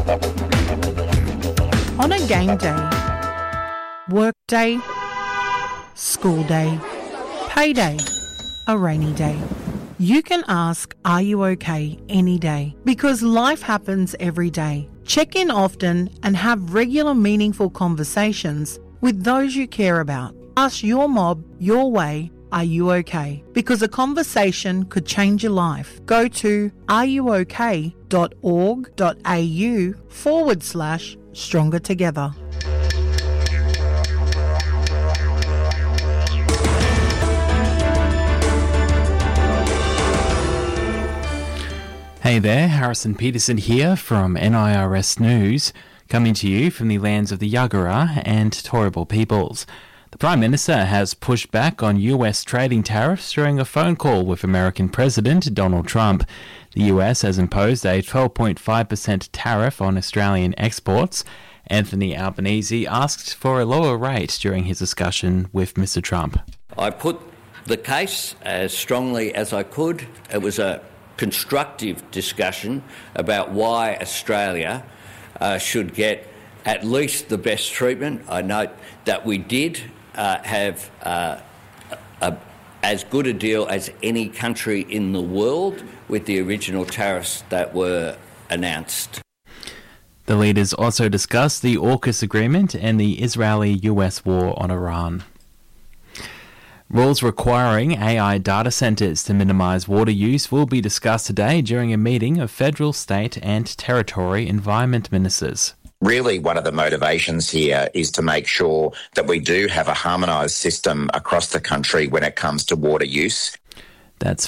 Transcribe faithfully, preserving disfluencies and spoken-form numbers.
On a game day, work day, school day, payday, a rainy day. You can ask, are you okay, any day, because life happens every day. Check in often and have regular meaningful conversations with those you care about. Ask your mob your way, are you okay? Because a conversation could change your life. Go to areyouok.org.au forward slash stronger together. Hey there, Harrison Peterson here from N I R S News, coming to you from the lands of the Yagara and Turrbal peoples. The Prime Minister has pushed back on U S trading tariffs during a phone call with American President Donald Trump. The U S has imposed a twelve point five percent tariff on Australian exports. Anthony Albanese asked for a lower rate during his discussion with Mister Trump. I put the case as strongly as I could. It was a constructive discussion about why Australia uh, should get at least the best treatment. I note that we did uh, have uh, a, as good a deal as any country in the world with the original tariffs that were announced. The leaders also discussed the AUKUS agreement and the Israeli-U S war on Iran. Rules requiring A I data centres to minimise water use will be discussed today during a meeting of federal, state and territory environment ministers. Really, one of the motivations here is to make sure that we do have a harmonised system across the country when it comes to water use. That's